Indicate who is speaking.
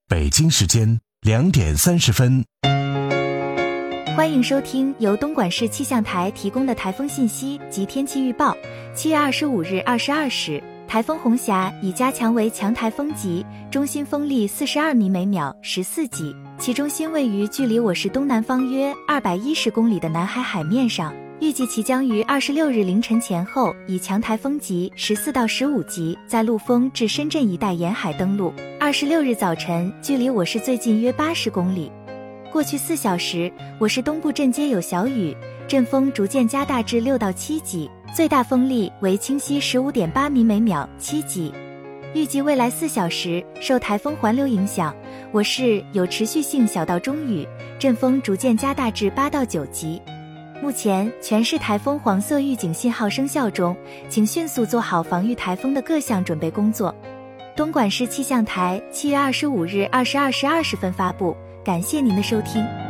Speaker 1: 北京时间2点30分。
Speaker 2: 欢迎收听由东莞市气象台提供的台风信息及天气预报。7月25日22时，台风红霞已加强为强台风级，中心风力42米每秒，14级，其中心位于距离我市东南方约210公里的南海海面上。预计其将于26日凌晨前后以强台风级14到15级在陆丰至深圳一带沿海登陆，26日早晨距离我市最近约80公里。过去4小时，我市东部阵街有小雨，阵风逐渐加大至6到7级，最大风力为清晰 15.8 米每秒，7级。预计未来4小时，受台风环流影响，我市有持续性小到中雨，阵风逐渐加大至8到9级。目前全市台风黄色预警信号生效中，请迅速做好防御台风的各项准备工作。东莞市气象台7月25日22时20分发布，感谢您的收听。